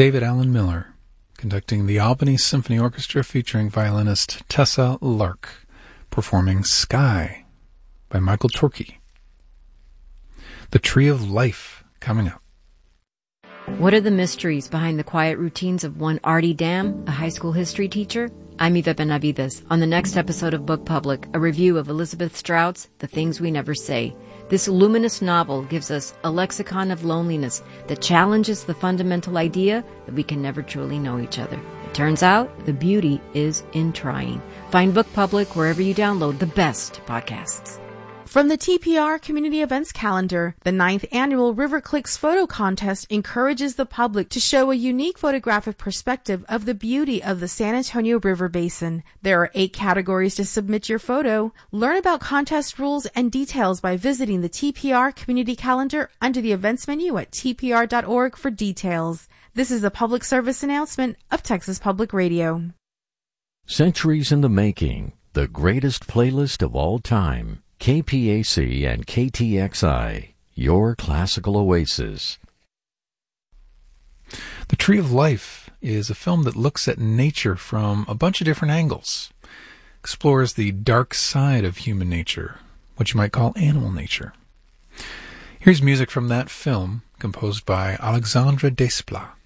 David Allen Miller, conducting the Albany Symphony Orchestra featuring violinist Tessa Lark, performing Sky by Michael Torke. The Tree of Life coming up. What are the mysteries behind the quiet routines of one Artie Dam, a high school history teacher? I'm Eva Benavides. On the next episode of Book Public, a review of Elizabeth Strout's The Things We Never Say. This luminous novel gives us a lexicon of loneliness that challenges the fundamental idea that we can never truly know each other. It turns out the beauty is in trying. Find Book Public wherever you download the best podcasts. From the TPR Community Events Calendar, the 9th Annual River Clicks Photo Contest encourages the public to show a unique photographic perspective of the beauty of the San Antonio River Basin. There are 8 categories to submit your photo. Learn about contest rules and details by visiting the TPR Community Calendar under the events menu at tpr.org for details. This is a public service announcement of Texas Public Radio. Centuries in the Making, the greatest playlist of all time. KPAC and KTXI, your classical oasis. The Tree of Life is a film that looks at nature from a bunch of different angles, explores the dark side of human nature, what you might call animal nature. Here's music from that film, composed by Alexandre Desplat.